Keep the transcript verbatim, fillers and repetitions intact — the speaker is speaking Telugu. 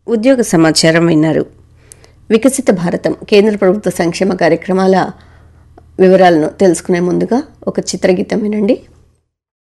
ఉద్యోగ సమాచారం విన్నారు. వికసిత భారతం కేంద్ర ప్రభుత్వ సంక్షేమ కార్యక్రమాల వివరాలను తెలుసుకునే ముందుగా ఒక చిత్రగీతం వినండి.